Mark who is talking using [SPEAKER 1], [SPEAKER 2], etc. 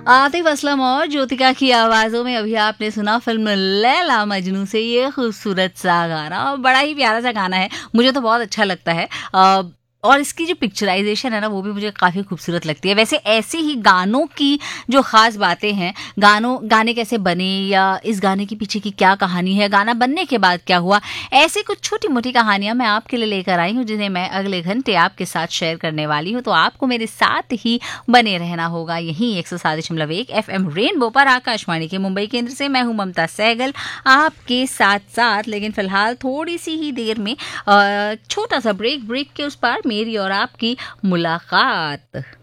[SPEAKER 1] आतिफ असलम और ज्योतिका की आवाज़ों में अभी आपने सुना फिल्म लैला मजनू से ये खूबसूरत सा गाना। और बड़ा ही प्यारा सा गाना है, मुझे तो बहुत अच्छा लगता है। और इसकी जो पिक्चराइजेशन है ना, वो भी मुझे काफ़ी खूबसूरत लगती है। वैसे ऐसे ही गानों की जो ख़ास बातें हैं, गाने कैसे बने या इस गाने के पीछे की क्या कहानी है, गाना बनने के बाद क्या हुआ, ऐसी कुछ छोटी मोटी कहानियाँ मैं आपके लिए लेकर आई हूँ, जिन्हें मैं अगले घंटे आपके साथ शेयर करने वाली हूँ। तो आपको मेरे साथ ही बने रहना होगा यहीं 107.1 FM रेनबो पर, आकाशवाणी के मुंबई केंद्र से। मैं हूं ममता सहगल आपके साथ साथ। लेकिन फिलहाल थोड़ी सी ही देर में छोटा सा ब्रेक के उस पार मेरी और आपकी मुलाकात।